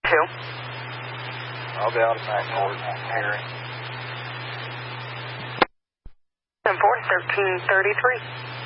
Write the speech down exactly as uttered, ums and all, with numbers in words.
two. I'll be out of back court hearing. ten four, thirteen thirty-three.